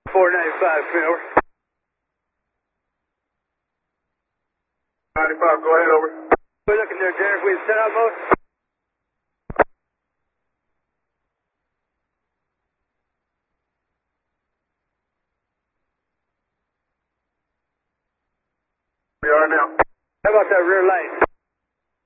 495, come in, over. 95, go ahead, over. We're looking there, Derek. We set out mode. We are now. How about that rear light?